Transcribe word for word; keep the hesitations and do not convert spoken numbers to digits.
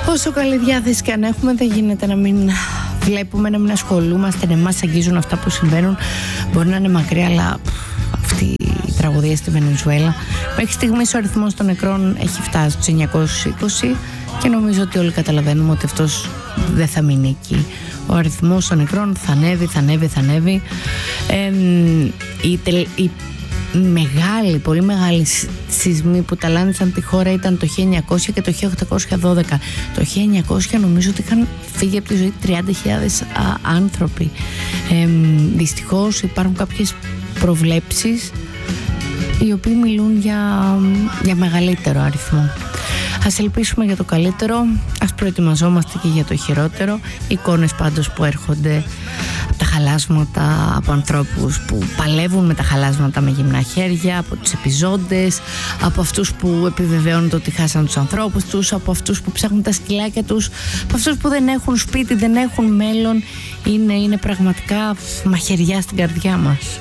Όσο καλή διάθεση και αν έχουμε, δεν γίνεται να μην βλέπουμε, να μην ασχολούμαστε, να μας αγγίζουν αυτά που συμβαίνουν. Μπορεί να είναι μακριά, αλλά αυτή η τραγωδία στη Βενεζουέλα. Μέχρι στιγμής ο αριθμός των νεκρών έχει φτάσει στους εννιακόσιους είκοσι και νομίζω ότι όλοι καταλαβαίνουμε ότι αυτός δεν θα μείνει εκεί. Ο αριθμός των νεκρών θα ανέβει, θα ανέβει, θα ανέβει. Ε, η, η μεγάλη, πολύ μεγάλη σεισμοί που ταλάνισαν τη χώρα ήταν το χίλια εννιακόσια και το χίλια οκτακόσια δώδεκα. Το χίλια εννιακόσια νομίζω ότι είχαν φύγει από τη ζωή τριάντα χιλιάδες άνθρωποι. Ε, δυστυχώς υπάρχουν κάποιες προβλέψεις οι οποίοι μιλούν για, για μεγαλύτερο αριθμό. Ας ελπίσουμε για το καλύτερο, ας προετοιμαζόμαστε και για το χειρότερο. Εικόνες πάντως που έρχονται από τα χαλάσματα, από ανθρώπους που παλεύουν με τα χαλάσματα με γυμνά χέρια, από τους επιζώντες, από αυτούς που επιβεβαιώνουν ότι χάσαν τους ανθρώπους τους, από αυτούς που ψάχνουν τα σκυλάκια τους, από αυτούς που δεν έχουν σπίτι, δεν έχουν μέλλον. Είναι, είναι πραγματικά μαχαιριά στην καρδιά μας.